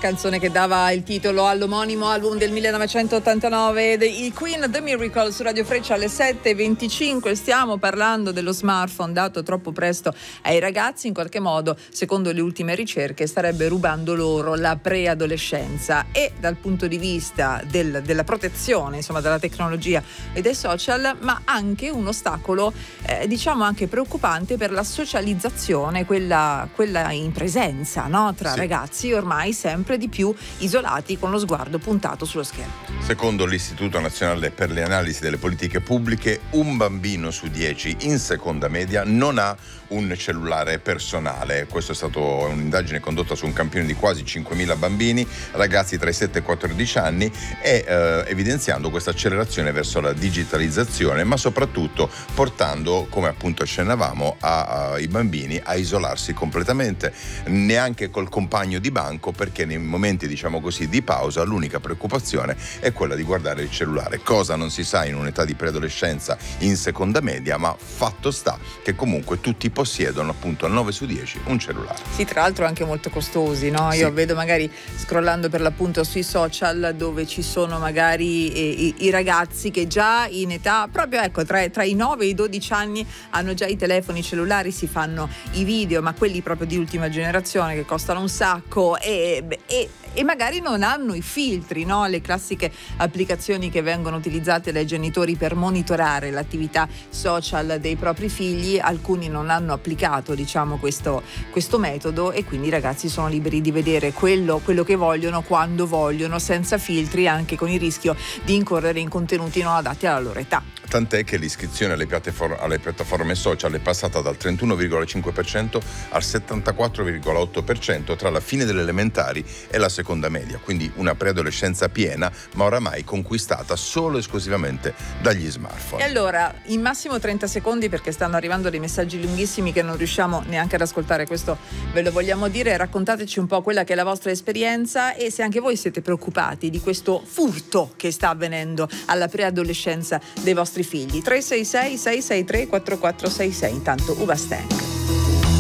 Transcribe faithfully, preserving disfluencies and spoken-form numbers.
canzone che dava il titolo all'omonimo album del millenovecentottantanove, i Queen, The Miracle, su Radio Freccia alle sette e venticinque. Stiamo parlando dello smartphone dato troppo presto ai ragazzi. In qualche modo, secondo le ultime ricerche, starebbe rubando loro la preadolescenza, e dal punto di vista del, della protezione, insomma, della tecnologia e dei social, ma anche un ostacolo, eh, diciamo anche preoccupante per la socializzazione, quella, quella in presenza, no? Tra sì. ragazzi ormai sempre di più isolati, con lo sguardo puntato sullo schermo. Secondo l'Istituto Nazionale per le Analisi delle Politiche Pubbliche, un bambino su dieci in seconda media non ha un cellulare personale. Questo è stato un'indagine condotta su un campione di quasi cinquemila bambini, ragazzi tra i sette e i quattordici anni, e eh, evidenziando questa accelerazione verso la digitalizzazione, ma soprattutto portando, come appunto accennavamo, a, a, i bambini a isolarsi completamente, neanche col compagno di banco, perché nei momenti, diciamo così, di pausa l'unica preoccupazione è quella di guardare il cellulare, cosa non si sa in un'età di preadolescenza in seconda media, ma fatto sta che comunque tutti possiedono appunto nove su dieci un cellulare. Sì, tra l'altro anche molto costosi, no? Io sì. vedo magari scrollando per l'appunto sui social dove ci sono magari eh, i, i ragazzi che già in età proprio ecco tra, tra i nove e i dodici anni hanno già i telefoni cellulari, si fanno i video, ma quelli proprio di ultima generazione che costano un sacco, e, e e magari non hanno i filtri, no? Le classiche applicazioni che vengono utilizzate dai genitori per monitorare l'attività social dei propri figli. Alcuni non hanno applicato, diciamo, questo, questo metodo, e quindi i ragazzi sono liberi di vedere quello, quello che vogliono, quando vogliono, senza filtri, anche con il rischio di incorrere in contenuti non adatti alla loro età. Tant'è che l'iscrizione alle piattaforme, alle piattaforme social è passata dal trentuno virgola cinque per cento al settantaquattro virgola otto per cento tra la fine delle elementari e la seconda media, quindi una preadolescenza piena, ma oramai conquistata solo e esclusivamente dagli smartphone. E allora, in massimo trenta secondi, perché stanno arrivando dei messaggi lunghissimi che non riusciamo neanche ad ascoltare, questo ve lo vogliamo dire, raccontateci un po' quella che è la vostra esperienza, e se anche voi siete preoccupati di questo furto che sta avvenendo alla preadolescenza dei vostri figli. Tre sei sei sei sei tre quattro quattro sei sei. Intanto Uva Stank.